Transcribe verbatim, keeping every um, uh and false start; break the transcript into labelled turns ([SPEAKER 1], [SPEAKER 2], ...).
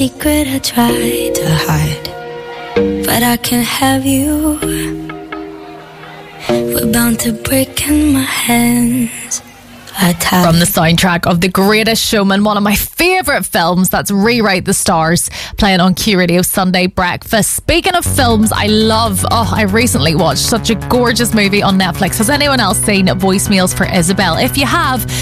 [SPEAKER 1] Secret I try to hide, but I can't have you. We're bound to break in my hands.
[SPEAKER 2] From the soundtrack of The Greatest Showman, one of my favourite films, that's Rewrite the Stars, playing on Q Radio Sunday Breakfast. Speaking of films I love, oh, I recently watched such a gorgeous movie on Netflix. Has anyone else seen Voicemails for Isabel? If you have,